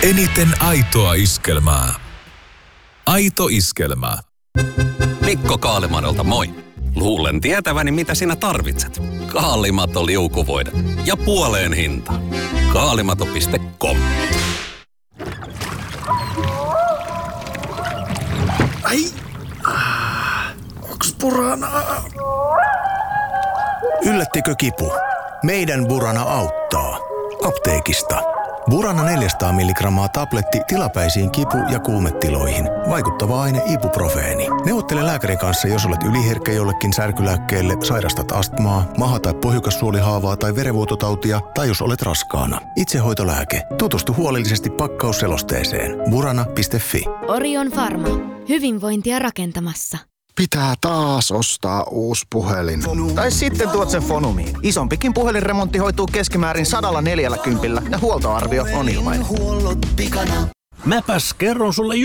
Eniten aitoa iskelmää. Aito iskelmä. Mikko Kaalimadolta moi. Luulen tietäväni, mitä sinä tarvitset. Kaalimato liukuvoide ja puoleen hinta. Kaalimato.com. Ai, onks Buranaa? Yllättikö kipu? Meidän Burana auttaa. Apteekista. Burana 400 mg tabletti tilapäisiin kipu- ja kuumetiloihin. Vaikuttava aine ibuprofeeni. Neuvottele lääkärin kanssa, jos olet yliherkkä jollekin särkylääkkeelle, sairastat astmaa, maha- tai pohjukassuolihaavaa tai verenvuototautia, tai jos olet raskaana. Itsehoitolääke. Tutustu huolellisesti pakkausselosteeseen. Burana.fi. Orion Pharma. Hyvinvointia rakentamassa. Pitää taas ostaa uusi puhelin. Tai sitten tuot sen Fonumiin. Isompikin puhelinremontti hoituu keskimäärin 140 ja huoltoarvio on ilmainen. Mäpäs kerron sulle